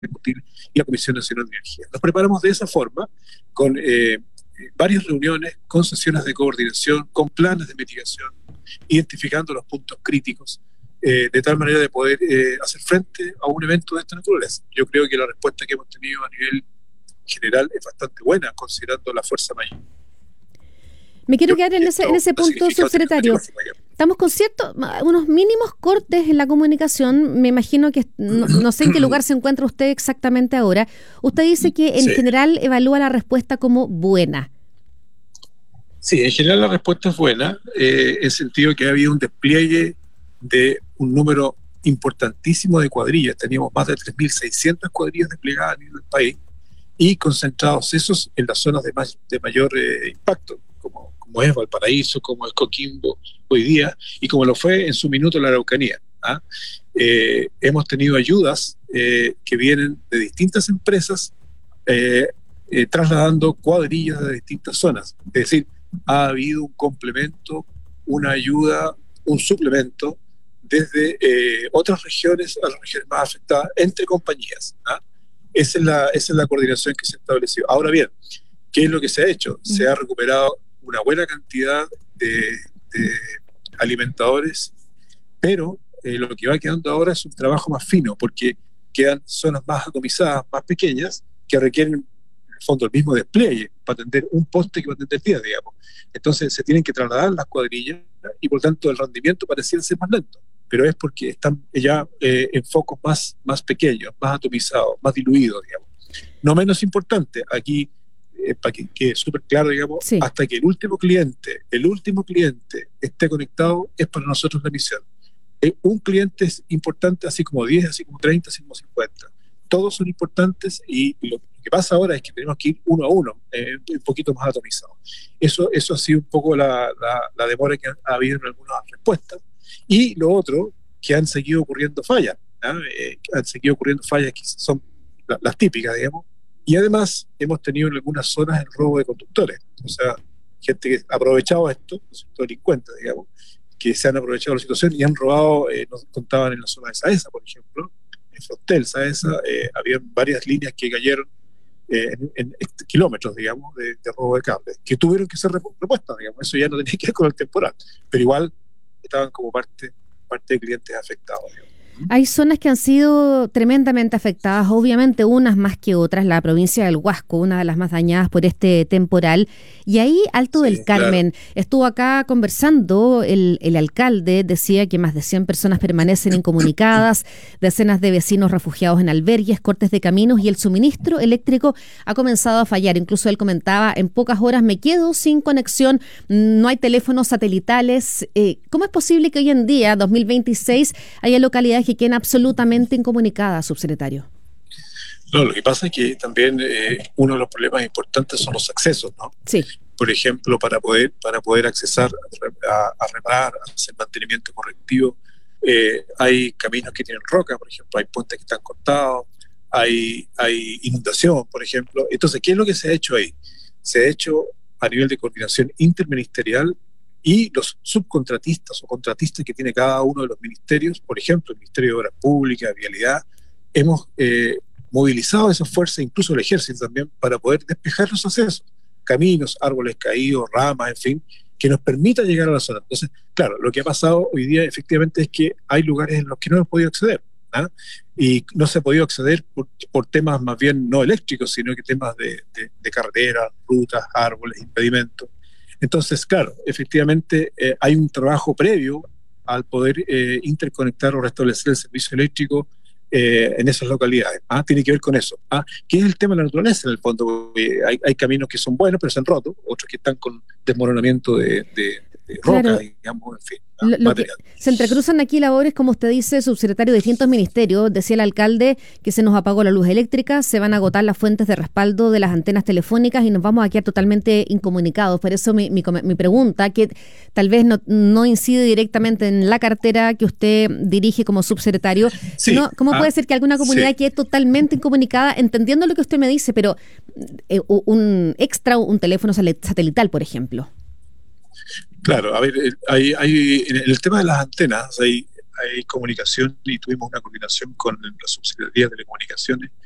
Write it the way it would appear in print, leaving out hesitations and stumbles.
Combustible y la Comisión Nacional de Energía. Nos preparamos de esa forma, con varias reuniones, con sesiones de coordinación, con planes de mitigación, identificando los puntos críticos, de tal manera de poder hacer frente a un evento de esta naturaleza. Yo creo que la respuesta que hemos tenido a nivel general es bastante buena, considerando la fuerza mayor. Me quiero quedar en ese punto, subsecretario. Estamos con unos mínimos cortes en la comunicación. Me imagino que no sé en qué lugar se encuentra usted exactamente ahora. Usted dice que en general evalúa la respuesta como buena. Sí, en general la respuesta es buena, en el sentido que ha habido un despliegue de un número importantísimo de cuadrillas. Teníamos más de 3.600 cuadrillas desplegadas a nivel del país y concentrados esos en las zonas de mayor impacto, como es Valparaíso, como es Coquimbo hoy día, y como lo fue en su minuto la Araucanía. Hemos tenido ayudas que vienen de distintas empresas trasladando cuadrillas de distintas zonas. Es decir, ha habido un complemento, una ayuda, un suplemento desde otras regiones a las regiones más afectadas entre compañías. Esa es la coordinación que se estableció. Ahora bien, ¿qué es lo que se ha hecho? Se ha recuperado una buena cantidad de alimentadores, pero lo que va quedando ahora es un trabajo más fino, porque quedan zonas más atomizadas, más pequeñas, que requieren en el fondo el mismo despliegue para atender un poste que va a atender 10, digamos. Entonces se tienen que trasladar las cuadrillas y por tanto el rendimiento pareciera ser más lento, pero es porque están ya en focos más pequeños, más atomizados, más diluidos, digamos. No menos importante, aquí, para que quede súper claro, digamos, sí, hasta que el último cliente esté conectado, es para nosotros la misión. Un cliente es importante, así como 10, así como 30, así como 50. Todos son importantes y lo que pasa ahora es que tenemos que ir uno a uno, un poquito más atomizado. Eso ha sido un poco la demora que ha habido en algunas respuestas. Y lo otro, que han seguido ocurriendo fallas, han seguido ocurriendo fallas que son las típicas, digamos. Y además hemos tenido en algunas zonas el robo de conductores, o sea, gente que ha aprovechado esto, delincuentes, digamos, que se han aprovechado la situación y han robado, nos contaban en la zona de Saesa, por ejemplo, en Frontel, Saesa, había varias líneas que cayeron en kilómetros, digamos, de robo de cables, que tuvieron que ser repuestas, digamos. Eso ya no tenía que ver con el temporal, pero igual estaban como parte de clientes afectados, digamos. Hay zonas que han sido tremendamente afectadas, obviamente unas más que otras. La provincia del Huasco, una de las más dañadas por este temporal. Y ahí, Alto del Carmen, claro, estuvo acá conversando el alcalde, decía que más de 100 personas permanecen incomunicadas, decenas de vecinos refugiados en albergues, cortes de caminos y el suministro eléctrico ha comenzado a fallar. Incluso él comentaba, en pocas horas me quedo sin conexión, no hay teléfonos satelitales. ¿Cómo es posible que hoy en día, 2026, haya localidades que queden absolutamente incomunicadas, subsecretario? No, lo que pasa es que también uno de los problemas importantes son los accesos, ¿no? Sí. Por ejemplo, para poder accesar a reparar, a hacer mantenimiento correctivo, hay caminos que tienen roca, por ejemplo, hay puentes que están cortados, hay inundación, por ejemplo. Entonces, ¿qué es lo que se ha hecho ahí? Se ha hecho a nivel de coordinación interministerial y los subcontratistas o contratistas que tiene cada uno de los ministerios, por ejemplo, el Ministerio de Obras Públicas, Vialidad, hemos movilizado esas fuerzas, incluso el Ejército también, para poder despejar los accesos, caminos, árboles caídos, ramas, en fin, que nos permita llegar a la zona. Entonces, claro, lo que ha pasado hoy día efectivamente es que hay lugares en los que no hemos podido acceder, y no se ha podido acceder por temas más bien no eléctricos, sino que temas de carreteras, rutas, árboles, impedimentos. Entonces, claro, efectivamente hay un trabajo previo al poder interconectar o restablecer el servicio eléctrico en esas localidades. Tiene que ver con eso. Que es el tema de la naturaleza, en el fondo. Hay caminos que son buenos, pero se han roto, otros que están con desmoronamiento de roca, claro, digamos, en fin. Lo que se entrecruzan aquí labores, como usted dice, subsecretario de distintos ministerios. Decía el alcalde que se nos apagó la luz eléctrica, se van a agotar las fuentes de respaldo de las antenas telefónicas y nos vamos a quedar totalmente incomunicados. Por eso mi pregunta, que tal vez no incide directamente en la cartera que usted dirige como subsecretario, sí, sino cómo puede ser que alguna comunidad sí quede totalmente incomunicada, entendiendo lo que usted me dice, pero un teléfono satelital, por ejemplo. Claro, a ver, en el tema de las antenas hay comunicación y tuvimos una coordinación con la Subsecretaría de Telecomunicaciones